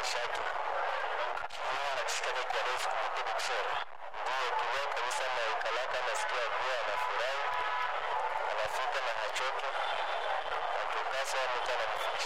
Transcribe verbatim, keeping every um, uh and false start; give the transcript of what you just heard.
shaki. Mimi nakisikia kwa leo kumtibu kusema. Ndio kidogo kabisa na ikalaka nasikia vile anafurahi. Anafika na hachoki. Atukasa mtu anamfundisha